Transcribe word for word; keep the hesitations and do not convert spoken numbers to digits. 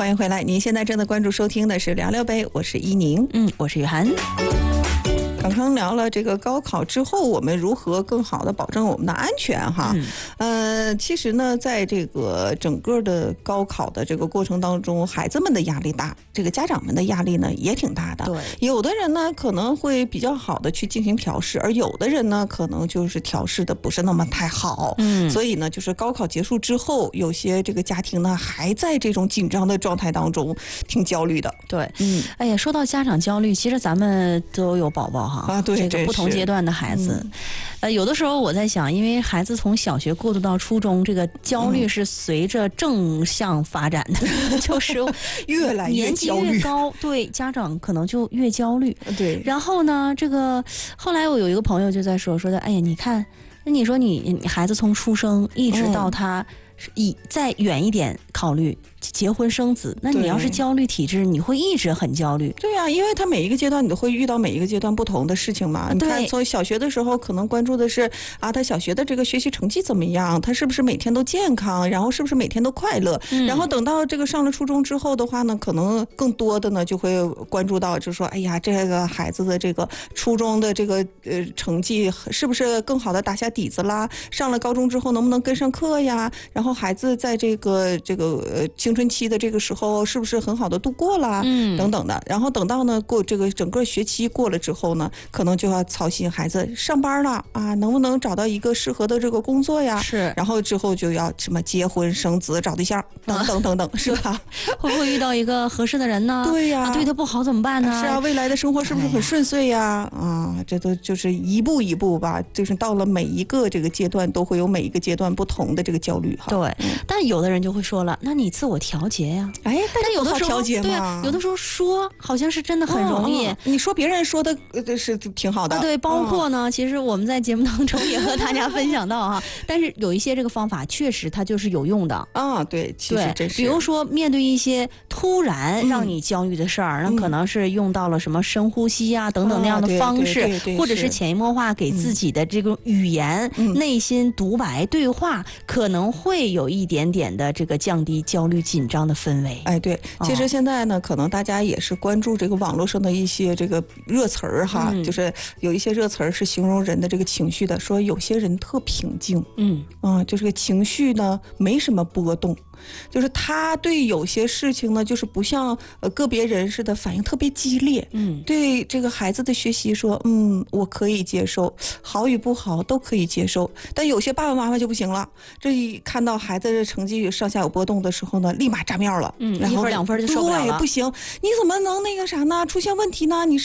欢迎回来，您现在正在关注收听的是聊聊呗，我是依宁。 嗯，我是雨涵。 刚刚聊了这个高考之后我们如何更好的保证我们的安全哈。嗯、呃，其实呢在这个整个的高考的这个过程当中，孩子们的压力大，这个家长们的压力呢也挺大的。 对， 有的人呢可能会比较好的去进行调试，而有的人呢可能就是调试的不是那么太好。嗯，所以呢就是高考结束之后，有些这个家庭呢还在这种紧张的状态当中，挺焦虑的。 对，嗯，哎呀，说到家长焦虑，其实咱们都有宝宝啊，对， 这个不同阶段的孩子，嗯、呃，有的时候我在想，因为孩子从小学过渡到初中，这个焦虑是随着正向发展的，嗯、就是越来越焦虑， 年纪越高，对家长可能就越焦虑。 对， 然后呢，这个后来我有一个朋友就在说说的，哎呀，你看，那你说你你孩子从出生一直到他以再远一点考虑。结婚生子，那你要是焦虑体质，你会一直很焦虑。 对呀、啊，因为他每一个阶段你都会遇到每一个阶段不同的事情嘛。你看，从小学的时候可能关注的是啊，他小学的这个学习成绩怎么样，他是不是每天都健康，然后是不是每天都快乐。嗯、然后等到这个上了初中之后的话呢，可能更多的呢就会关注到，就是说，哎呀，这个孩子的这个初中的这个呃成绩是不是更好的打下底子啦？上了高中之后能不能跟上课呀？然后孩子在这个这个呃青春期的这个时候是不是很好的度过啦？嗯，等等的。然后等到呢过这个整个学期过了之后呢，可能就要操心孩子上班了啊，能不能找到一个适合的这个工作呀？ 是。 然后之后就要什么结婚生子找对象等等等等，啊、是吧？ 会不会遇到一个合适的人呢？ 对呀、 啊，对他不好怎么办呢？ 是啊，未来的生活是不是很顺遂呀？哎、啊，这都就是一步一步吧，就是到了每一个这个阶段都会有每一个阶段不同的这个焦虑哈。 对，嗯、但有的人就会说了，那你自我调节呀。 哎， 但有的时候调节嘛， 对啊，有的时候说好像是真的很容易。 哦哦、你说别人说的呃是挺好的、 啊，对，包括呢，哦、其实我们在节目当中也和大家分享到哈，但是有一些这个方法确实它就是有用的啊。对，其实这是， 比如说面对一些突然让你焦虑的事儿，嗯、那可能是用到了什么深呼吸啊、嗯、等等那样的方式， 哦、对对对对， 或者是潜移默化给自己的这个语言、嗯、内心独白对话，可能会有一点点的这个降低焦虑紧张的氛围。 哎，对，其实现在呢，哦、可能大家也是关注这个网络上的一些这个热词儿哈，嗯、就是有一些热词儿是形容人的这个情绪的，说有些人特平静，嗯啊，就这个情绪呢没什么波动。就是他对有些事情呢，就是不像呃个别人似的反应特别激烈。嗯，对这个孩子的学习说，嗯，我可以接受，好与不好都可以接受。但有些爸爸妈妈就不行了，这一看到孩子的成绩上下有波动的时候呢，立马炸面了。 嗯， 然后一分两分就受不了了。 对，不行，你怎么能那个啥呢？出现问题呢？你